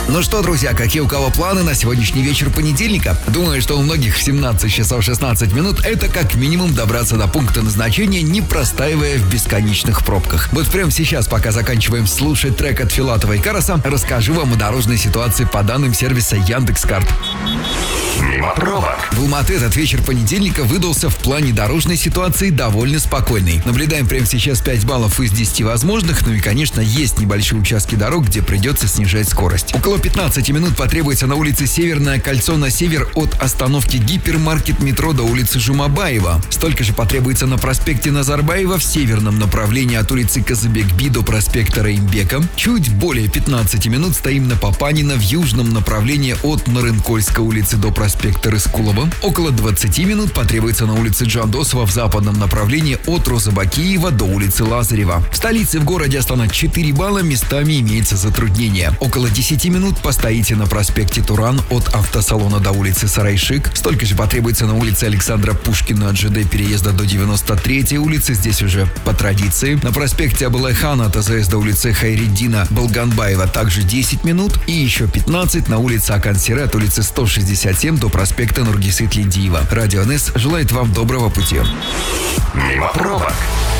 Ну что, друзья, какие у кого планы на сегодняшний вечер понедельника? Думаю, что у многих в 17 часов 16 минут это как минимум добраться до пункта назначения, не простаивая в бесконечных пробках. Вот прямо сейчас, пока заканчиваем слушать трек от Филатова и Караса, расскажу вам о дорожной ситуации по данным сервиса Яндекс.Карт. Мимо пробок. В Алматы этот вечер понедельника выдался в плане дорожной ситуации довольно спокойный. Наблюдаем прямо сейчас 5 баллов из 10 возможных, ну и, конечно, есть небольшие участки дорог, где придется снижать скорость. Около 15 минут потребуется на улице Северное кольцо на север от остановки Гипермаркет метро до улицы Жумабаева. Столько же потребуется на проспекте Назарбаева в северном направлении от улицы Казыбек-Би до проспекта Раимбека. Чуть более 15 минут стоим на Папанина в южном направлении от Нарынкольской улицы до проспекта Рыскулова. Около 20 минут потребуется на улице Джандосова в западном направлении от Розыбакиева до улицы Лазарева. В столице в городе Астана 4 балла, местами имеется затруднение. Около 10 минут постоите на проспекте Туран от автосалона до улицы Сарайшик. Столько же потребуется на улице Александра Пушкина от ЖД переезда до 93-й улицы, здесь уже по традиции. На проспекте Абылайхана от АЗС до улицы Хайреддина Балганбаева также 10 минут. И еще 15 на улице Акансире от улицы 167 до проспекта Нургисы Тлендиева. Радио НС желает вам доброго пути. Мимо пробок.